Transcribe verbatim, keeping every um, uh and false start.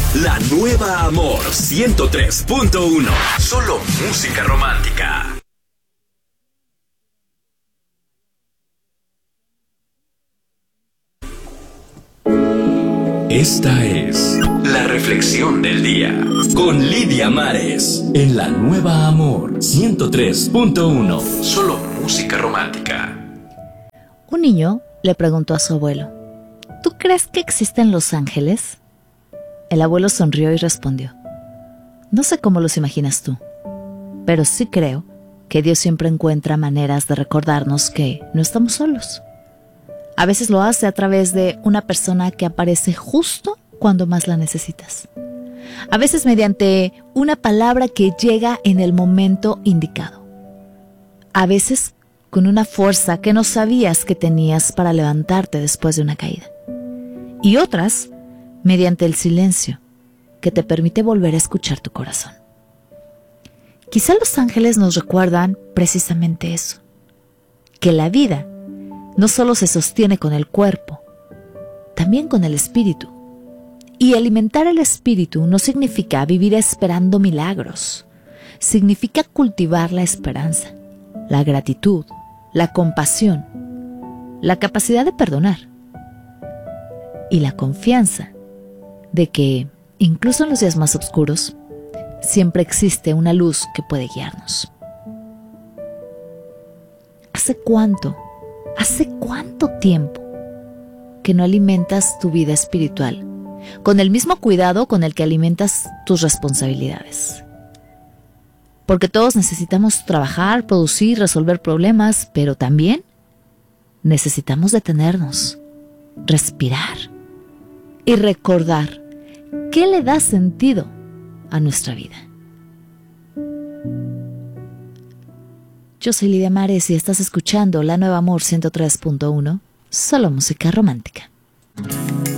La nueva Amor ciento tres punto uno. Solo música romántica. Esta es la reflexión del día con Lidia Mares en La Nueva Amor ciento tres punto uno. Solo música romántica. Un niño le preguntó a su abuelo: ¿tú crees que existen los ángeles? El abuelo sonrió y respondió: no sé cómo los imaginas tú, pero sí creo que Dios siempre encuentra maneras de recordarnos que no estamos solos. A veces lo hace a través de una persona que aparece justo cuando más la necesitas. A veces mediante una palabra que llega en el momento indicado. A veces con una fuerza que no sabías que tenías para levantarte después de una caída. Y otras mediante el silencio que te permite volver a escuchar tu corazón. Quizá los ángeles nos recuerdan precisamente eso, que la vida no solo se sostiene con el cuerpo, también con el espíritu. Y alimentar el espíritu no significa vivir esperando milagros. Significa cultivar la esperanza, la gratitud, la compasión, la capacidad de perdonar y la confianza de que, incluso en los días más oscuros, siempre existe una luz que puede guiarnos. ¿Hace cuánto? ¿Hace cuánto tiempo que no alimentas tu vida espiritual con el mismo cuidado con el que alimentas tus responsabilidades? Porque todos necesitamos trabajar, producir, resolver problemas, pero también necesitamos detenernos, respirar y recordar qué le da sentido a nuestra vida. Yo soy Lidia Mares y estás escuchando La Nueva Amor ciento tres punto uno, solo música romántica.